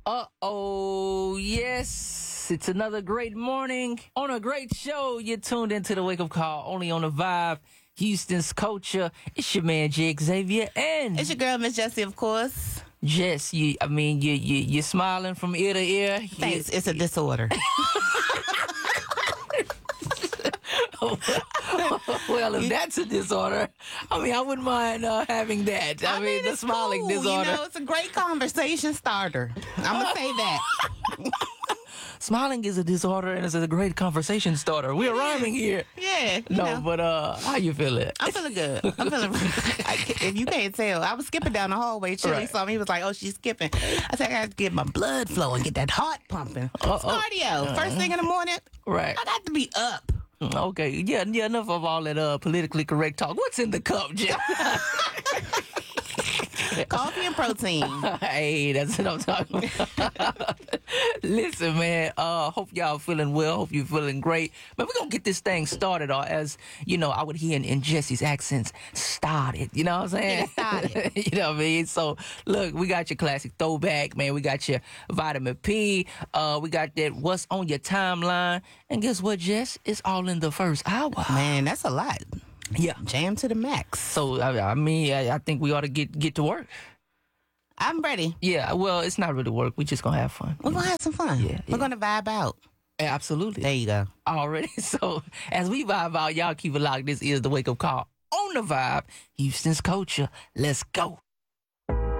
Uh-oh, yes. It's another great morning on a great show. You're tuned into the Wake Up Call, only on the Vibe, Houston's Culture. It's your man, J. Xavier, and... It's your girl, Miss Jessie, of course. Jess, you're smiling from ear to ear. Thanks, it's a disorder. Well, if that's a disorder, I wouldn't mind having that. I mean, the smiling cool. disorder. You know, it's a great conversation starter. I'm going to say that. Smiling is a disorder, and it's a great conversation starter. We're rhyming here. Yeah. But how you feeling? I'm feeling good. If you can't tell, I was skipping down the hallway. Chili saw me. He was like, oh, she's skipping. I said, I got to get my blood flowing, get that heart pumping. Cardio. First thing in the morning. Right. I got to be up. Okay. Yeah, enough of all that politically correct talk. What's in the cup, Jim? Coffee and protein. Hey, that's what I'm talking about. Listen, man, hope y'all feeling well. Hope you're feeling great. But we're going to get this thing started, or as, you know, I would hear in Jesse's accents, started. You know what I'm saying? Get started. You know what I mean? So, look, we got your classic throwback, man. We got your vitamin P. We got that what's on your timeline. And guess what, Jess? It's all in the first hour. Man, that's a lot. Yeah. Jam to the max. So, I think we ought to get to work. I'm ready. Yeah, well, it's not really work. We're just going to have fun. We're going to have some fun. Yeah, We're going to vibe out. Absolutely. There you go. Already. So, as we vibe out, y'all keep it locked. This is the Wake Up Call on the Vibe, Houston's Culture. Let's go.